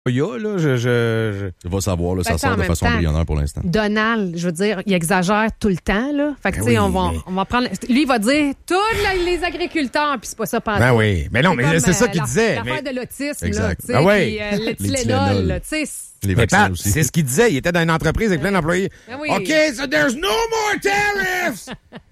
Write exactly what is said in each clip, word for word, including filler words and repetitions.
Il y a, là, je, je, je... Je vais savoir, là, Ben, ça sort de façon temps, embryonnaire pour l'instant. Donald, je veux dire, il exagère tout le temps, là. Fait que, Ben tu sais, oui, on, va, mais... on va prendre... Lui, il va dire tous les agriculteurs, puis c'est pas ça pendant. Ben oui. Mais non, mais comme, c'est ça euh, qu'il la, disait. L'affaire mais... de l'autisme, exact. là, tu sais, Ben oui. puis euh, le Les Tylenol, Tylenol. là, tu sais. Les Mais vaccins Pat, aussi. c'est ce qu'il disait. Il était dans une entreprise avec plein d'employés. Ben oui. OK, so there's no more tariffs!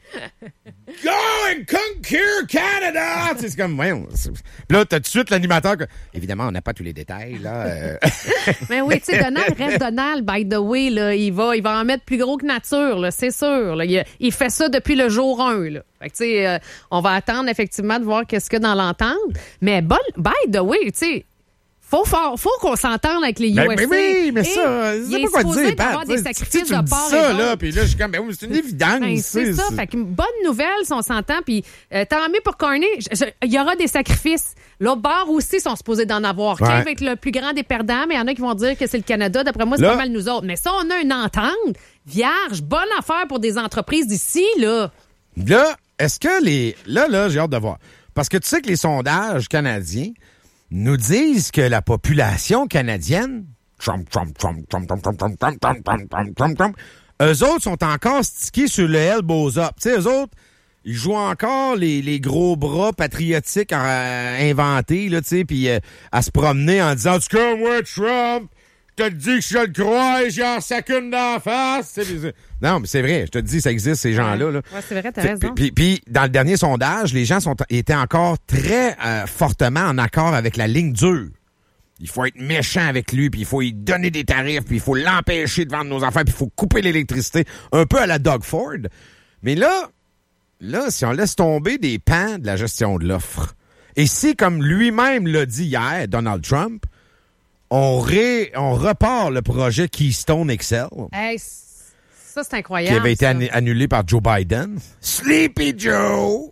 Go and conquer Canada! C'est comme, ouais, c'est... Puis là, t'as tout de suite l'animateur. Que... Évidemment, on n'a pas tous les détails, là. Euh... Mais oui, tu sais, Donald reste Donald, by the way, là. Il va, il va en mettre plus gros que nature, là, c'est sûr. Là. Il, il fait ça depuis le jour un, là. Fait que, tu sais, euh, on va attendre, effectivement, de voir qu'est-ce qu'il y a dans l'entente. Mais bon, by the way, tu sais, Faut, faut, faut qu'on s'entende avec les U S A. Mais, mais oui, mais Et ça, je sais pas quoi dire, Pat. Avoir des sacrifices tu me de dis part ça, et là, d'autre. puis là, je suis comme, ben oui, c'est une évidence. Ben, c'est ça. c'est... Fait que bonne nouvelle, si on s'entend. Puis euh, tant mieux pour Carney. Je- je- Il y aura des sacrifices. L'autre bord aussi sont supposés d'en avoir. Ouais. Qui va être le plus grand des perdants, mais il y en a qui vont dire que c'est le Canada. D'après moi, c'est Là- pas mal nous autres. Mais ça, on a une entente vierge. Bonne affaire pour des entreprises d'ici, là. Là, est-ce que les... Là, là, j'ai hâte de voir. Parce que tu sais que les sondages canadiens nous disent que la population canadienne, Trump, Trump, Trump, Trump, Trump, Trump, Trump, Trump, Trump, Trump, Trump, Trump, Trump, eux autres sont encore stickés sur le elbows up. Tu sais, eux autres, ils jouent encore les, les gros bras patriotiques à, à inventer, là, tu sais, puis euh, à se promener en disant, en tout cas, moi, Trump, je te le dis que je le crois et j'en sacune d'en face. Tu sais, puis, non, mais c'est vrai, je te dis, ça existe, ces gens-là. Là. Ouais, c'est vrai, t'as Puis- raison. Puis, puis, dans le dernier sondage, les gens sont, étaient encore très euh, fortement en accord avec la ligne dure. Il faut être méchant avec lui, puis il faut lui donner des tarifs, puis il faut l'empêcher de vendre nos affaires, puis il faut couper l'électricité. Un peu à la Doug Ford. Mais là, là, si on laisse tomber des pans de la gestion de l'offre, et si, comme lui-même l'a dit hier, Donald Trump, on, ré, on repart le projet Keystone X L, Hey, ça, c'est qui incroyable. avait été ça. annu- annulé par Joe Biden. Sleepy Joe!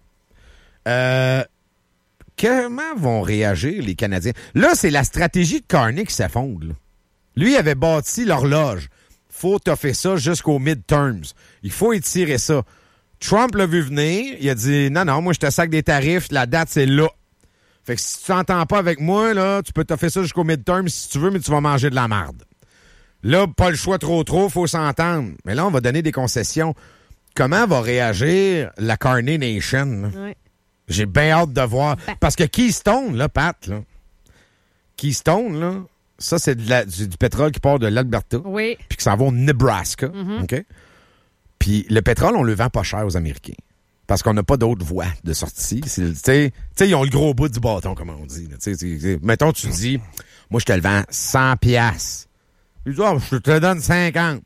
Euh, comment vont réagir les Canadiens? Là, c'est la stratégie de Carney qui s'effondre. là. Lui avait bâti l'horloge. Faut toffer ça jusqu'aux midterms. Il faut étirer ça. Trump l'a vu venir. Il a dit, non, non, moi, je te sac des tarifs. La date, c'est là. Fait que si tu t'entends pas avec moi, là, tu peux toffer ça jusqu'aux midterms si tu veux, mais tu vas manger de la marde. Là, pas le choix trop trop, faut s'entendre. Mais là, on va donner des concessions. Comment va réagir la Carney Nation? là? Ouais. J'ai bien hâte de voir. Ben- Parce que Keystone, là, Pat, là, Keystone, là, ça, c'est de la- du, du pétrole qui part de l'Alberta, Oui. puis qui s'en va au Nebraska. OK? Puis le pétrole, on le vend pas cher aux Américains. Parce qu'on n'a pas d'autre voie de sortie. C'est- Tu sais, tu sais, ils ont le gros bout du bâton, comme on dit. là. Tu sais, c'est- c'est- mettons, tu dis, moi, je te le vends cent piastres. Il dit, oh, je te donne cinquante.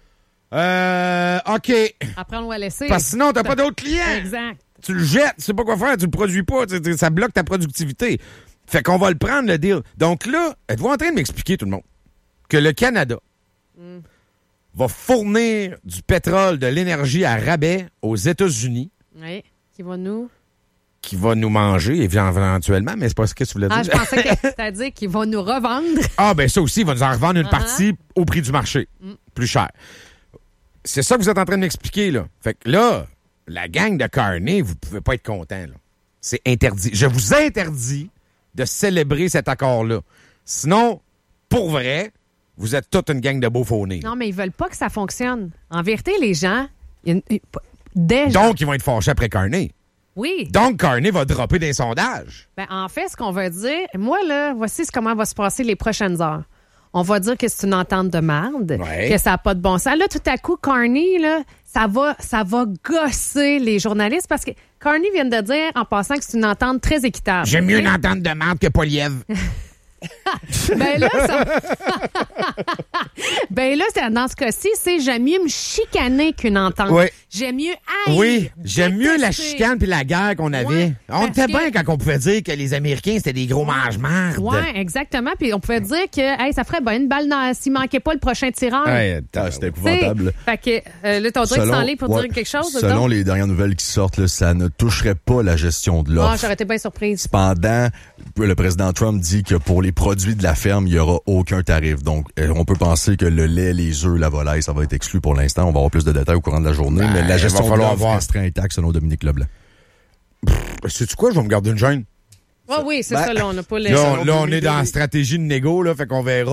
Euh, OK. Après, on va laisser. Parce que sinon, t'as pas d'autres clients. Exact. Tu le jettes, tu sais pas quoi faire, tu le produis pas, tu sais, ça bloque ta productivité. Fait qu'on va le prendre, le deal. Donc là, êtes-vous en train de m'expliquer, tout le monde, que le Canada Mm. va fournir du pétrole, de l'énergie à rabais aux États-Unis, Oui. Qui va nous. qui va nous manger éventuellement, mais c'est pas ce que tu voulais dire. Ah, je pensais que t'as dit qu'il va nous revendre. Ah, ben ça aussi, il va nous en revendre une Uh-huh. partie au prix du marché. Plus cher. C'est ça que vous êtes en train de m'expliquer, là. Fait que là, la gang de Carney, vous pouvez pas être content, là. C'est interdit. Je vous interdis de célébrer cet accord-là. Sinon, pour vrai, vous êtes toute une gang de beaux faux-nez. Non, mais ils veulent pas que ça fonctionne. En vérité, les gens, il y a une- il- déjà. Donc, ils vont être fâchés après Carney. Oui. Donc, Carney va dropper des sondages. Ben, en fait, ce qu'on va dire, moi, là, voici comment va se passer les prochaines heures. On va dire que c'est une entente de merde, Ouais. que ça n'a pas de bon sens. Là, tout à coup, Carney, là, ça va, ça va gosser les journalistes parce que Carney vient de dire, en passant, que c'est une entente très équitable. J'aime mieux OK? une entente de merde que Poliev. Ben là, ça... ben là, c'est- dans ce cas-ci, c'est j'aime mieux me chicaner qu'une entente. Oui. J'aime mieux haïr, Oui, j'aime mieux la détester. chicane puis la guerre qu'on avait. Ouais, on parce était que- bien quand on pouvait dire que les Américains, c'était des gros mange-marde. Oui, exactement. Puis on pouvait dire que hey, ça ferait ben, une balle dans, s'il manquait pas le prochain tireur. Ouais, Ah, c'était Tu sais, épouvantable. Fait que euh, là, ton truc Selon- s'en aller pour ouais, dire quelque chose. Selon donc? les dernières nouvelles qui sortent, là, ça ne toucherait pas la gestion de l'offre. Ah, j'aurais été bien surprise. Cependant, le président Trump dit que pour les produits de la ferme, il n'y aura aucun tarif. Donc, euh, on peut penser que le lait, les œufs, la volaille, ça va être exclu pour l'instant. On va avoir plus de détails au courant de la journée. Ben, mais il la va gestion de falloir l'offre voir. restera intacte selon Dominique Leblanc. Sais-tu quoi? Je vais me garder une gêne. Ah oui, c'est Ben, ça, là, on n'a pas les... Là, on, là, on est dans la stratégie de négo, là, fait qu'on verra.